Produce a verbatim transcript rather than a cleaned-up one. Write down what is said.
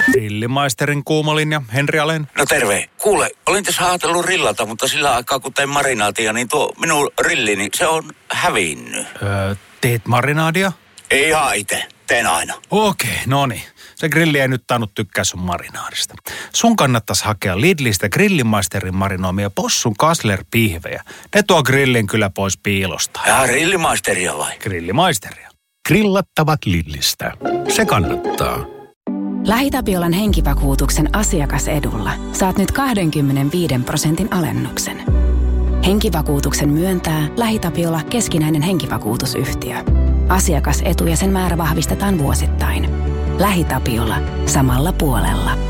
Grillimaisterin kuumolinja, Henri Alen. No terve. Kuule, olin tässä ajatellut rillata, mutta sillä aikaa kun tein marinaatia, niin tuo minun rillini, se on hävinnyt. Öö, teet marinaadia? Ei ihan itse, teen aina. Okei, no niin. Se grilli ei nyt tainnut tykkää sun marinaadista. Sun kannattaisi hakea Lidlistä Grillimaisterin marinoimia possun Kassler-pihvejä. Ne tuo grillin kyllä pois piilosta. Ja Grillimaisteria vai? Grillimaisteria. Grillattavat Lidlistä. Se kannattaa. LähiTapiolan henkivakuutuksen asiakasedulla saat nyt kaksikymmentäviisi prosentin alennuksen. Henkivakuutuksen myöntää LähiTapiola keskinäinen henkivakuutusyhtiö. Asiakasetu ja sen määrä vahvistetaan vuosittain. LähiTapiola samalla puolella.